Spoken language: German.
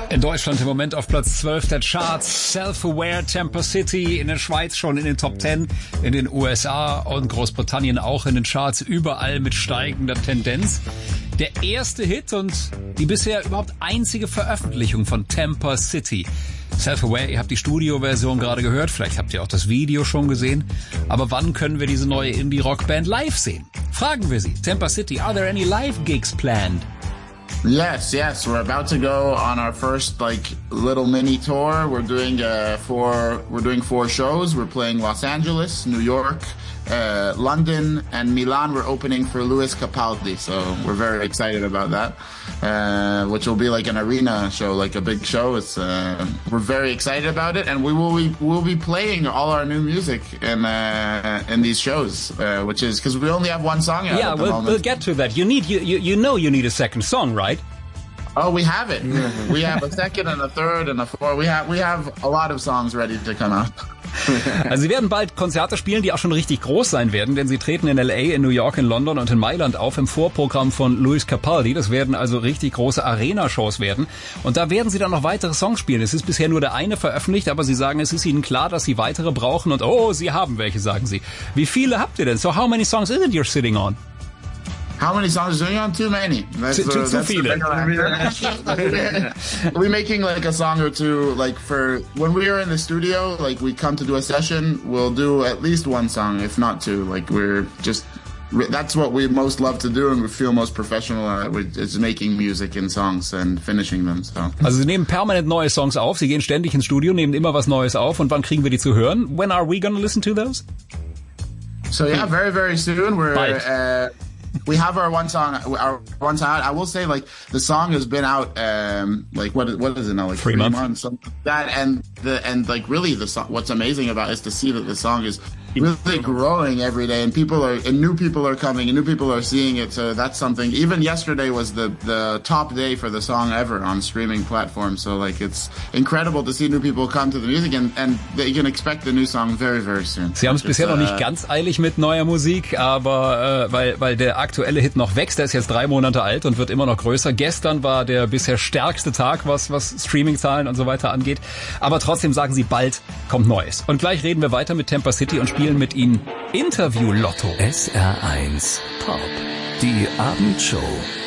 In Deutschland im Moment auf Platz 12 der Charts. Self-Aware, Temper City, in der Schweiz schon in den Top 10, in den USA und Großbritannien auch in den Charts, überall mit steigender Tendenz. Der erste Hit und die bisher überhaupt einzige Veröffentlichung von Temper City. Self-Aware, ihr habt die Studioversion gerade gehört, vielleicht habt ihr auch das Video schon gesehen. Aber wann können wir diese neue Indie-Rock-Band live sehen? Fragen wir sie. Temper City, are there any live gigs planned? Yes. We're about to go on our first little mini tour. We're doing 4 shows. We're playing Los Angeles, New York, London, and Milan. We're opening for Lewis Capaldi, so we're very excited about that. Which will be like an arena show, like a big show. We're very excited about it, and we'll be playing all our new music in these shows, which is because we only have one song out at the moment. We'll get to that. You need a second song, right? Oh, we have it. We have a second and a third and a fourth. We have a lot of songs ready to come out. Also sie werden bald Konzerte spielen, die auch schon richtig groß sein werden, denn sie treten in L.A., in New York, in London und in Mailand auf im Vorprogramm von Lewis Capaldi. Das werden also richtig große Arena-Shows werden. Und da werden sie dann noch weitere Songs spielen. Es ist bisher nur der eine veröffentlicht, aber sie sagen, es ist ihnen klar, dass sie weitere brauchen. Und sie haben welche, sagen sie. Wie viele habt ihr denn? So how many songs is it you're sitting on? How many songs are you on? Too many. Too viele. We're making like a song or two, for when we are in the studio, we come to do a session, we'll do at least one song, if not two. That's what we most love to do and we feel most professional at, is making music and songs and finishing them. So. Also sie nehmen permanent neue Songs auf, sie gehen ständig ins Studio, nehmen immer was Neues auf und wann kriegen wir die zu hören? When are we gonna listen to those? So yeah, very, very soon. We have our one song out. I will say, the song has been out, what is it now? 3 months. Something like that. And really the song, what's amazing about it is to see that the song is really growing every day and new people are coming and new people are seeing it. So that's something. Even yesterday was the top day for the song ever on streaming platforms. So it's incredible to see new people come to the music and you can expect the new song very, very soon. Sie haben es bisher noch nicht ganz eilig mit neuer Musik, aber weil der aktuelle Hit noch wächst, der ist jetzt 3 Monate alt und wird immer noch größer. Gestern war der bisher stärkste Tag, was Streaming-Zahlen und so weiter angeht. Aber trotzdem sagen sie, bald kommt Neues. Und gleich reden wir weiter mit Temper City und spielen mit ihnen Interview Lotto. SR1 Pop. Die Abendshow.